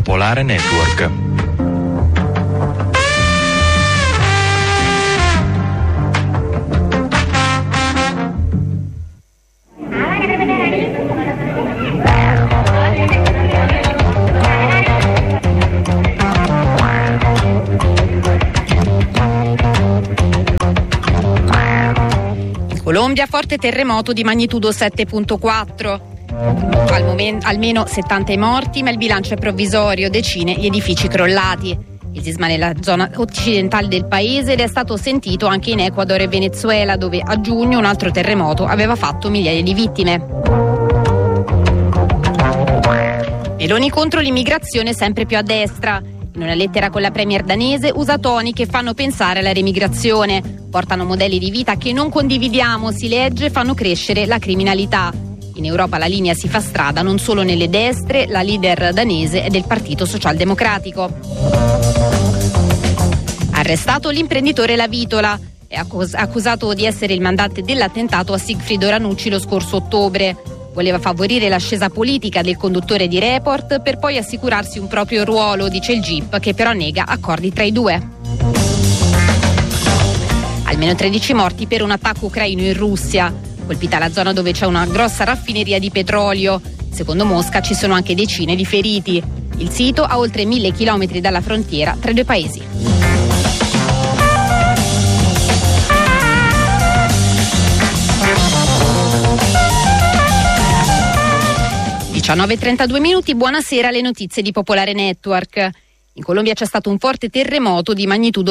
Popolare Network. Colombia, forte terremoto di magnitudo 7.4. Almeno 70 i morti, ma il bilancio è provvisorio, decine gli edifici crollati. Il sisma nella zona occidentale del paese ed è stato sentito anche in Ecuador e Venezuela, dove a giugno un altro terremoto aveva fatto migliaia di vittime. Meloni contro l'immigrazione sempre più a destra. In una lettera con la premier danese usa toni che fanno pensare alla remigrazione. Portano modelli di vita che non condividiamo, si legge, fanno crescere la criminalità. In Europa la linea si fa strada non solo nelle destre, la leader danese è del Partito Socialdemocratico. Arrestato l'imprenditore La Vitola, è accusato di essere il mandante dell'attentato a Sigfrido Ranucci lo scorso ottobre. Voleva favorire l'ascesa politica del conduttore di Report per poi assicurarsi un proprio ruolo, dice il GIP, che però nega accordi tra i due. Almeno 13 morti per un attacco ucraino in Russia. Colpita la zona dove c'è una grossa raffineria di petrolio. Secondo Mosca ci sono anche decine di feriti. Il sito ha oltre 1000 chilometri dalla frontiera tra i due paesi. (19:32), buonasera, le notizie di Popolare Network. In Colombia c'è stato un forte terremoto di magnitudo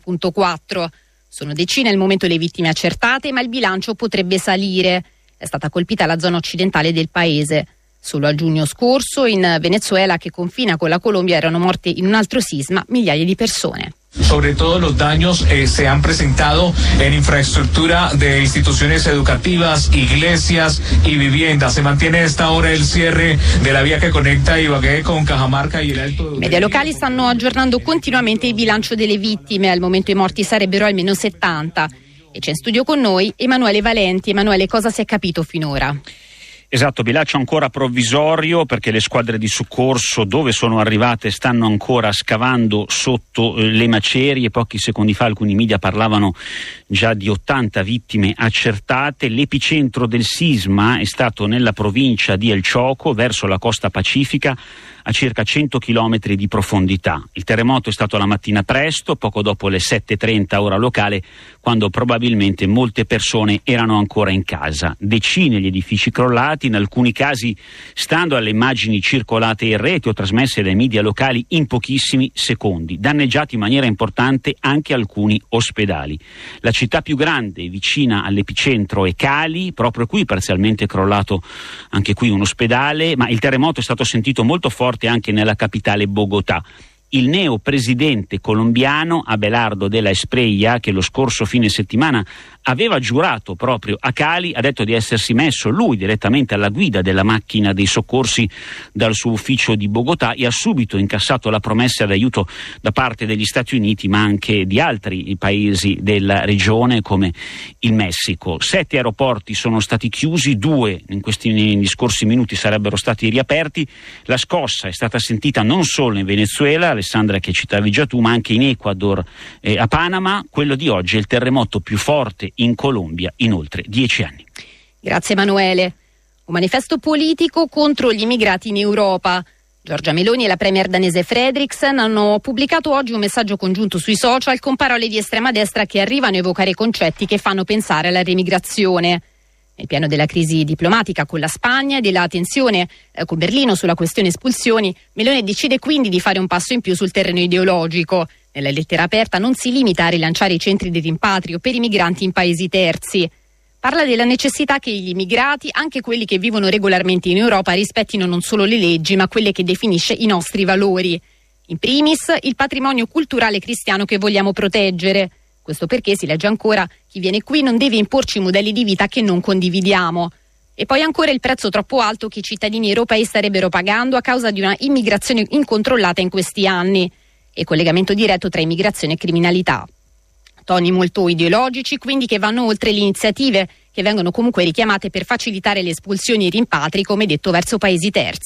7.4. Sono decine al momento le vittime accertate, ma il bilancio potrebbe salire. È stata colpita la zona occidentale del paese. Solo a giugno scorso in Venezuela, che confina con la Colombia, erano morte in un altro sisma migliaia di persone. Sobre todo los daños se han presentado en infraestructura de instituciones educativas, iglesias y viviendas. Se mantiene a esta hora el cierre de la vía que conecta Ibagué con Cajamarca y el Alto de... I media locali stanno aggiornando continuamente il bilancio delle vittime. Al momento i morti sarebbero almeno 70. E c'è in studio con noi Emanuele Valenti. Emanuele, cosa si è capito finora? Esatto, bilancio ancora provvisorio perché le squadre di soccorso dove sono arrivate stanno ancora scavando sotto le macerie. Pochi secondi fa alcuni media parlavano già di 80 vittime accertate. L'epicentro del sisma è stato nella provincia di El Choco, verso la costa pacifica, a circa 100 chilometri di profondità. Il terremoto è stato la mattina presto, poco dopo le 7:30 ora locale, quando probabilmente molte persone erano ancora in casa. Decine gli edifici crollati, in alcuni casi, stando alle immagini circolate in rete o trasmesse dai media locali, in pochissimi secondi. Danneggiati in maniera importante anche alcuni ospedali. La città più grande vicina all'epicentro è Cali, proprio qui parzialmente crollato anche qui un ospedale, ma il terremoto è stato sentito molto forte anche nella capitale Bogotà. Il neo presidente colombiano Abelardo de la Espriella, che lo scorso fine settimana aveva giurato proprio a Cali, ha detto di essersi messo lui direttamente alla guida della macchina dei soccorsi dal suo ufficio di Bogotà e ha subito incassato la promessa d'aiuto da parte degli Stati Uniti, ma anche di altri paesi della regione come il Messico. 7 aeroporti sono stati chiusi, 2 negli scorsi minuti sarebbero stati riaperti. La scossa è stata sentita non solo in Venezuela, Alessandra, che citavi già tu, ma anche in Ecuador e a Panama. Quello di oggi è il terremoto più forte in Colombia in oltre 10 anni. Grazie Emanuele. Un manifesto politico contro gli immigrati in Europa. Giorgia Meloni e la premier danese Frederiksen hanno pubblicato oggi un messaggio congiunto sui social con parole di estrema destra che arrivano a evocare concetti che fanno pensare alla remigrazione. Nel piano della crisi diplomatica con la Spagna e della tensione con Berlino sulla questione espulsioni, Meloni decide quindi di fare un passo in più sul terreno ideologico. Nella lettera aperta non si limita a rilanciare i centri di rimpatrio per i migranti in paesi terzi. Parla della necessità che gli immigrati, anche quelli che vivono regolarmente in Europa, rispettino non solo le leggi, ma quelle che definisce i nostri valori. In primis, il patrimonio culturale cristiano che vogliamo proteggere. Questo perché, si legge ancora, chi viene qui non deve imporci modelli di vita che non condividiamo. E poi ancora il prezzo troppo alto che i cittadini europei starebbero pagando a causa di una immigrazione incontrollata in questi anni e collegamento diretto tra immigrazione e criminalità. Toni molto ideologici, quindi, che vanno oltre le iniziative che vengono comunque richiamate per facilitare le espulsioni e i rimpatri, come detto, verso paesi terzi.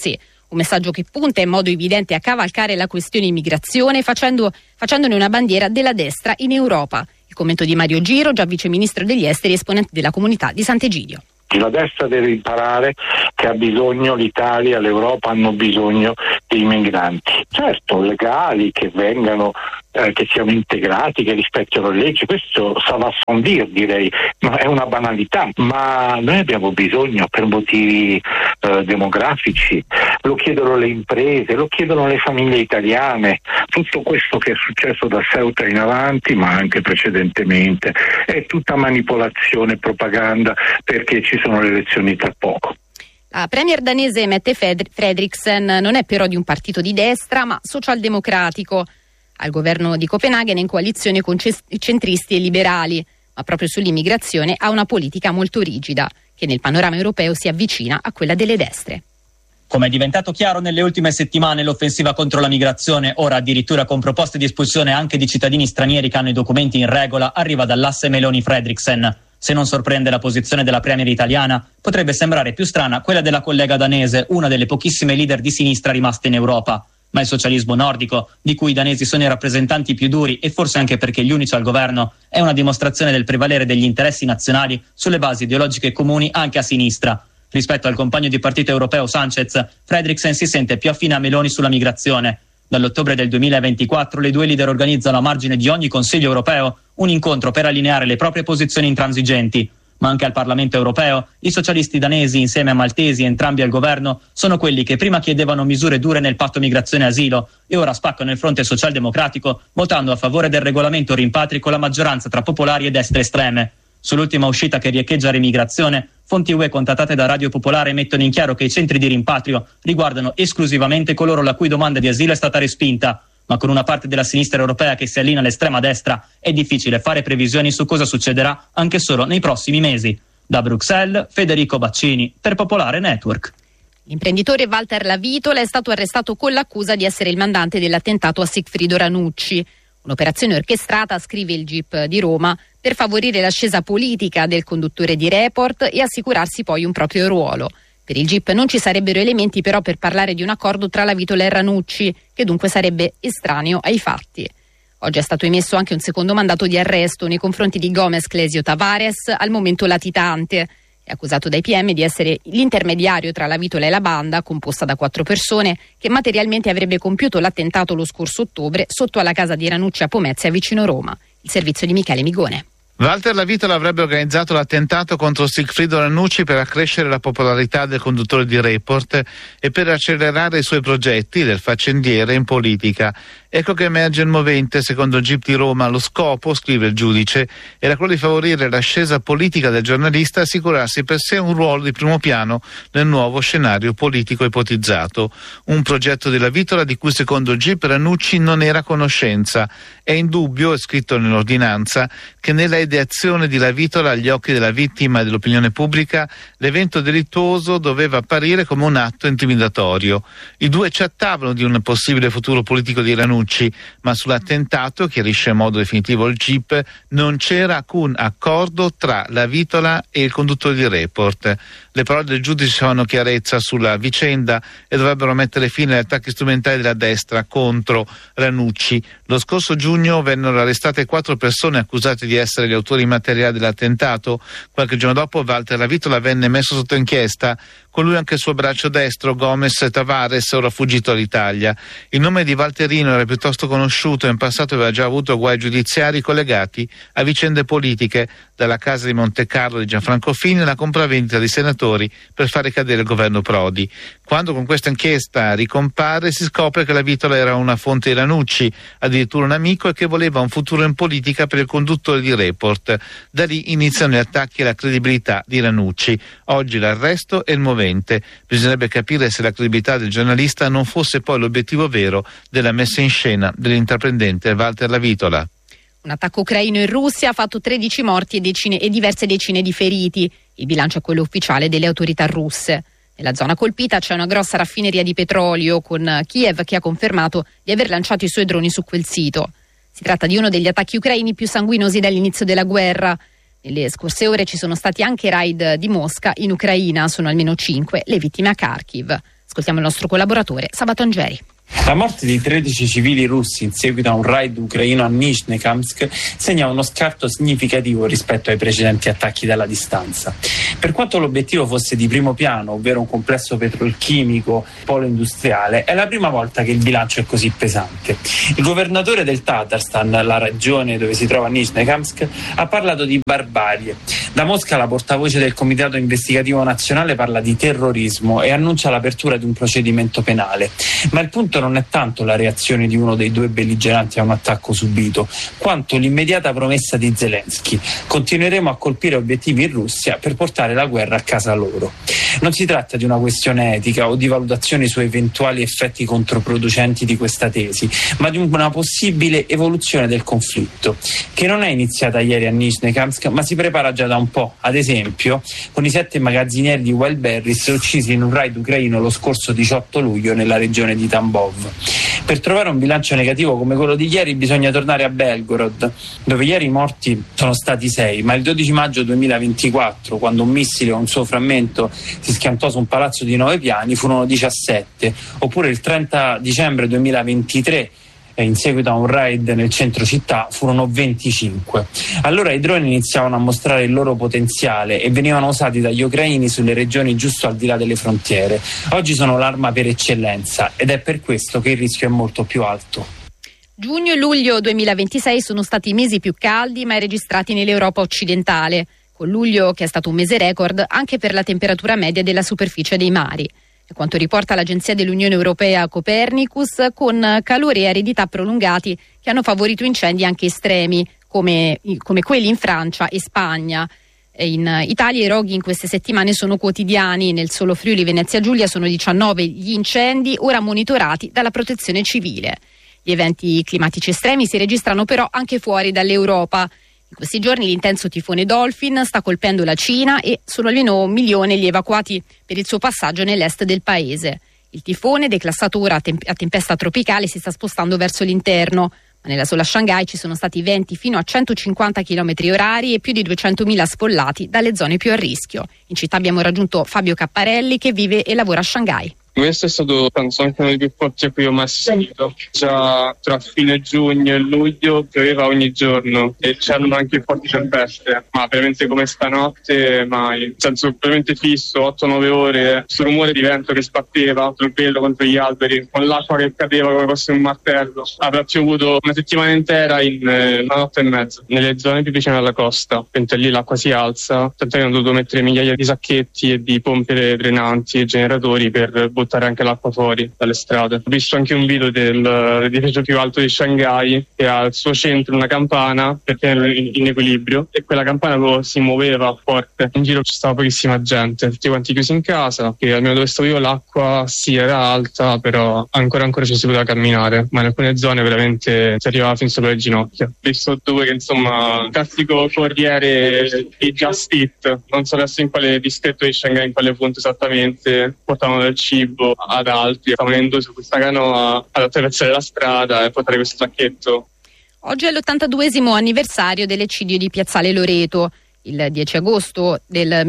Un messaggio che punta in modo evidente a cavalcare la questione immigrazione, facendone una bandiera della destra in Europa. Il commento di Mario Giro, già viceministro degli esteri e esponente della comunità di Sant'Egidio. La destra deve imparare che ha bisogno, l'Italia, l'Europa hanno bisogno dei migranti. Certo, legali, che vengano, che siano integrati, che rispettino le leggi, questo ça va sans dire, direi, no, è una banalità, ma noi abbiamo bisogno per motivi demografici, lo chiedono le imprese, lo chiedono le famiglie italiane, tutto questo che è successo da Ceuta in avanti, ma anche precedentemente, è tutta manipolazione, propaganda, perché ci sono le elezioni tra poco. La premier danese Mette Frederiksen non è però di un partito di destra, ma socialdemocratico. Al governo di Copenaghen è in coalizione con centristi e liberali, ma proprio sull'immigrazione ha una politica molto rigida, che nel panorama europeo si avvicina a quella delle destre. Come è diventato chiaro nelle ultime settimane, l'offensiva contro la migrazione, ora addirittura con proposte di espulsione anche di cittadini stranieri che hanno i documenti in regola, arriva dall'asse Meloni-Frederiksen. Se non sorprende la posizione della premier italiana, potrebbe sembrare più strana quella della collega danese, una delle pochissime leader di sinistra rimaste in Europa. Ma il socialismo nordico, di cui i danesi sono i rappresentanti più duri e forse anche perché gli unici al governo, è una dimostrazione del prevalere degli interessi nazionali sulle basi ideologiche comuni anche a sinistra. Rispetto al compagno di partito europeo Sanchez, Frederiksen si sente più affine a Meloni sulla migrazione. Dall'ottobre del 2024 le due leader organizzano a margine di ogni Consiglio europeo un incontro per allineare le proprie posizioni intransigenti. Ma anche al Parlamento europeo i socialisti danesi, insieme a maltesi entrambi al governo, sono quelli che prima chiedevano misure dure nel patto migrazione e asilo e ora spaccano il fronte socialdemocratico votando a favore del regolamento rimpatri con la maggioranza tra popolari e destre estreme. Sull'ultima uscita che riecheggia l'immigrazione, fonti UE contattate da Radio Popolare mettono in chiaro che i centri di rimpatrio riguardano esclusivamente coloro la cui domanda di asilo è stata respinta. Ma con una parte della sinistra europea che si allinea all'estrema destra è difficile fare previsioni su cosa succederà anche solo nei prossimi mesi. Da Bruxelles, Federico Baccini, per Popolare Network. L'imprenditore Walter Lavitola è stato arrestato con l'accusa di essere il mandante dell'attentato a Sigfrido Ranucci. Un'operazione orchestrata, scrive il GIP di Roma, per favorire l'ascesa politica del conduttore di Report e assicurarsi poi un proprio ruolo. Per il GIP non ci sarebbero elementi però per parlare di un accordo tra Lavitola e Ranucci, che dunque sarebbe estraneo ai fatti. Oggi è stato emesso anche un secondo mandato di arresto nei confronti di Gomez Clesio Tavares, al momento latitante. È accusato dai PM di essere l'intermediario tra Lavitola e la banda, composta da 4 persone, che materialmente avrebbe compiuto l'attentato lo scorso ottobre sotto alla casa di Ranucci a Pomezia, vicino Roma. Il servizio di Michele Migone. Walter Lavitola avrebbe organizzato l'attentato contro Sigfrido Ranucci per accrescere la popolarità del conduttore di Report e per accelerare i suoi progetti del faccendiere in politica. Ecco che emerge il movente, secondo il GIP di Roma. Lo scopo, scrive il giudice, era quello di favorire l'ascesa politica del giornalista e assicurarsi per sé un ruolo di primo piano nel nuovo scenario politico ipotizzato. Un progetto di Lavitola di cui, secondo il GIP, Ranucci non era a conoscenza. È indubbio, è scritto nell'ordinanza, che nella ideazione di Lavitola agli occhi della vittima e dell'opinione pubblica l'evento delittuoso doveva apparire come un atto intimidatorio. I due chattavano di un possibile futuro politico di Ranucci, ma sull'attentato, chiarisce in modo definitivo il GIP, non c'era alcun accordo tra Lavitola e il conduttore di Report. Le parole del giudice fanno chiarezza sulla vicenda e dovrebbero mettere fine agli attacchi strumentali della destra contro Ranucci. Lo scorso giugno vennero arrestate 4 persone accusate di essere gli autori materiali dell'attentato. Qualche giorno dopo Walter Lavitola venne messo sotto inchiesta, con lui anche il suo braccio destro Gomez Tavares, ora fuggito all'Italia. Il nome di Walterino era piuttosto conosciuto e in passato aveva già avuto guai giudiziari collegati a vicende politiche, dalla casa di Monte Carlo di Gianfranco Fini alla compravendita di senatori per fare cadere il governo Prodi. Quando con questa inchiesta ricompare si scopre che Lavitola era una fonte di Ranucci, addirittura un amico, e che voleva un futuro in politica per il conduttore di Report. Da lì iniziano gli attacchi alla credibilità di Ranucci. Oggi l'arresto è il movente. Bisognerebbe capire se la credibilità del giornalista non fosse poi l'obiettivo vero della messa in scena dell'intraprendente Walter Lavitola. Un attacco ucraino in Russia ha fatto 13 morti e diverse decine di feriti. Il bilancio è quello ufficiale delle autorità russe. Nella zona colpita c'è una grossa raffineria di petrolio, con Kiev che ha confermato di aver lanciato i suoi droni su quel sito. Si tratta di uno degli attacchi ucraini più sanguinosi dall'inizio della guerra. Nelle scorse ore ci sono stati anche raid di Mosca in Ucraina, sono almeno 5 le vittime a Kharkiv. Ascoltiamo il nostro collaboratore Sabato Angeri. La morte di 13 civili russi in seguito a un raid ucraino a Nizhnekamsk segna uno scarto significativo rispetto ai precedenti attacchi dalla distanza. Per quanto l'obiettivo fosse di primo piano, ovvero un complesso petrolchimico polo industriale, è la prima volta che il bilancio è così pesante. Il governatore del Tatarstan, la regione dove si trova Nizhnekamsk, ha parlato di barbarie. Da Mosca la portavoce del Comitato Investigativo Nazionale parla di terrorismo e annuncia l'apertura di un procedimento penale. Ma il punto non è tanto la reazione di uno dei due belligeranti a un attacco subito, quanto l'immediata promessa di Zelensky: continueremo a colpire obiettivi in Russia per portare la guerra a casa loro. Non si tratta di una questione etica o di valutazioni su eventuali effetti controproducenti di questa tesi, ma di una possibile evoluzione del conflitto, che non è iniziata ieri a Nizhnekamsk, ma si prepara già da un po', ad esempio con i 7 magazzinieri di Wildberries uccisi in un raid ucraino lo scorso 18 luglio nella regione di Tambov. Per trovare un bilancio negativo come quello di ieri bisogna tornare a Belgorod, dove ieri i morti sono stati 6, ma il 12 maggio 2024, quando un missile o un suo frammento si schiantò su un palazzo di 9 piani, furono 17, oppure il 30 dicembre 2023, in seguito a un raid nel centro città, furono 25. Allora i droni iniziavano a mostrare il loro potenziale e venivano usati dagli ucraini sulle regioni giusto al di là delle frontiere. Oggi sono l'arma per eccellenza ed è per questo che il rischio è molto più alto. Giugno e luglio 2026 sono stati i mesi più caldi mai registrati nell'Europa occidentale, con luglio che è stato un mese record anche per la temperatura media della superficie dei mari. A quanto riporta l'agenzia dell'Unione Europea Copernicus, con calore e aridità prolungati che hanno favorito incendi anche estremi, come quelli in Francia e Spagna. In Italia i roghi in queste settimane sono quotidiani. Nel solo Friuli Venezia Giulia sono 19 gli incendi ora monitorati dalla Protezione Civile. Gli eventi climatici estremi si registrano però anche fuori dall'Europa. In questi giorni l'intenso tifone Dolphin sta colpendo la Cina e sono almeno 1 milione gli evacuati per il suo passaggio nell'est del paese. Il tifone, declassato ora a tempesta tropicale, si sta spostando verso l'interno, ma nella sola Shanghai ci sono stati venti fino a 150 km/h e più di 200.000 sfollati dalle zone più a rischio. In città abbiamo raggiunto Fabio Capparelli, che vive e lavora a Shanghai. Questo è stato, penso, anche uno dei più forti a cui ho mai assistito. Già tra fine giugno e luglio pioveva ogni giorno e c'erano anche forti tempeste, ma veramente come stanotte mai. Nel senso veramente fisso, 8-9 ore, sul rumore di vento che sbatteva sul pelo contro gli alberi, con l'acqua che cadeva come fosse un martello. Avrà piovuto una settimana intera in una notte e mezza. Nelle zone più vicine alla costa, mentre lì l'acqua si alza, tant'è che hanno dovuto mettere migliaia di sacchetti e di pompe drenanti e generatori per buttare anche l'acqua fuori dalle strade. Ho visto anche un video dell'edificio più alto di Shanghai che ha al suo centro una campana per tenerlo in equilibrio, e quella campana si muoveva forte. In giro ci stava pochissima gente, tutti quanti chiusi in casa, che almeno dove stavo io l'acqua sì era alta, però ancora ci si poteva camminare, ma in alcune zone veramente si arrivava fin sopra le ginocchia. Ho visto due che insomma, classico corriere di Just Eat, non so adesso in quale distretto di Shanghai, in quale punto esattamente, portavano del cibo ad altri, stavano venendo su questa canoa ad attraversare la strada e portare questo sacchetto. Oggi è l'82esimo anniversario dell'eccidio di Piazzale Loreto. Il 10 agosto del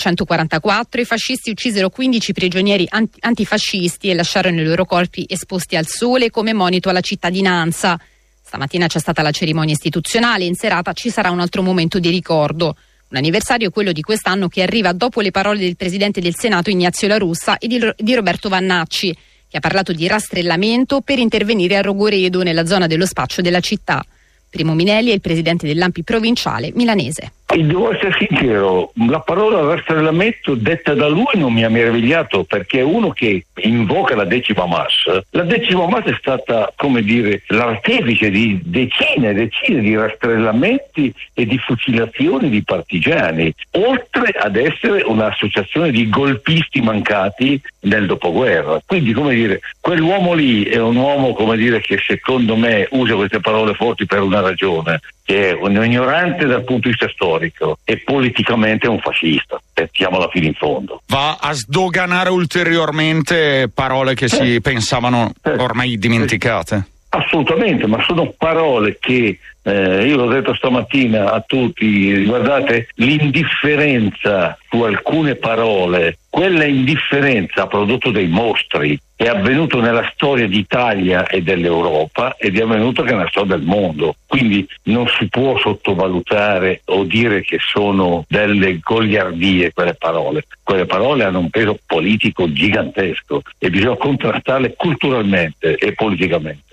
1944 i fascisti uccisero 15 prigionieri antifascisti e lasciarono i loro corpi esposti al sole come monito alla cittadinanza. Stamattina c'è stata la cerimonia istituzionale e in serata ci sarà un altro momento di ricordo. Un anniversario, quello di quest'anno, che arriva dopo le parole del Presidente del Senato Ignazio La Russa e di Roberto Vannacci, che ha parlato di rastrellamento per intervenire a Rogoredo, nella zona dello spaccio della città. Primo Minelli è il presidente dell'ANPI provinciale milanese. Devo essere sincero, la parola rastrellamento detta da lui non mi ha meravigliato, perché è uno che invoca la decima massa. La decima massa è stata, come dire, l'artefice di decine e decine di rastrellamenti e di fucilazioni di partigiani, oltre ad essere un'associazione di golpisti mancati nel dopoguerra. Quindi, come dire, quell'uomo lì è un uomo, come dire, che secondo me usa queste parole forti per una ragione, che è un ignorante dal punto di vista storico e politicamente un fascista. Mettiamola fino in fondo. Va a sdoganare ulteriormente parole che si pensavano ormai dimenticate. Assolutamente, ma sono parole che io l'ho detto stamattina a tutti, guardate, l'indifferenza su alcune parole, quella indifferenza ha prodotto dei mostri, è avvenuto nella storia d'Italia e dell'Europa ed è avvenuto anche nella storia del mondo, quindi non si può sottovalutare o dire che sono delle goliardie quelle parole hanno un peso politico gigantesco e bisogna contrastarle culturalmente e politicamente.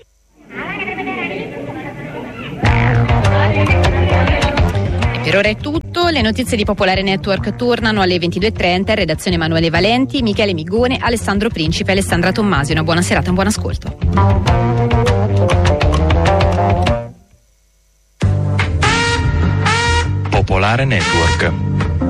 Per ora è tutto, le notizie di Popolare Network tornano alle 22.30, redazione Emanuele Valenti, Michele Migone, Alessandro Principe e Alessandra Tommasi. Una buona serata, un buon ascolto. Popolare Network.